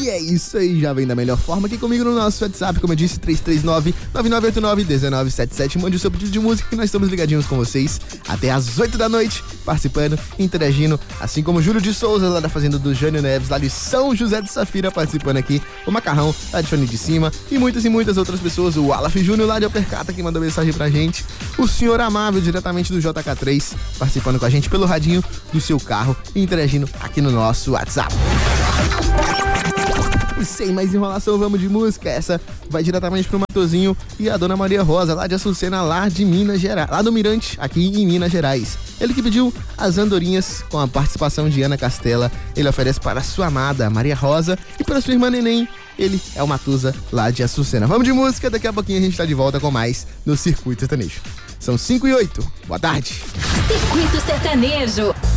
E é isso aí, já vem da melhor forma aqui comigo no nosso WhatsApp, como eu disse, 339-9989-1977. Mande o seu pedido de música que nós estamos ligadinhos com vocês até às 8 da noite, participando, interagindo, assim como o Júlio de Souza, lá da Fazenda do Jânio Neves, lá de São José de Safira, participando aqui, o Macarrão, lá de Fone de Cima, e muitas outras pessoas, o Alaf Júnior, lá de Alpercata, que mandou mensagem pra gente, o Senhor Amável, diretamente do JK3, participando com a gente pelo radinho do seu carro, interagindo aqui no nosso WhatsApp. E sem mais enrolação, vamos de música. Essa vai diretamente pro Matozinho e a Dona Maria Rosa, lá de Açucena, lá de Minas Gerais, lá do Mirante, aqui em Minas Gerais. Ele que pediu As Andorinhas, com a participação de Ana Castela. Ele oferece para sua amada Maria Rosa e para sua irmã Neném. Ele é o Matuza, lá de Açucena. Vamos de música, daqui a pouquinho a gente tá de volta com mais no Circuito Sertanejo. São 5 e 8. Boa tarde. Circuito Sertanejo.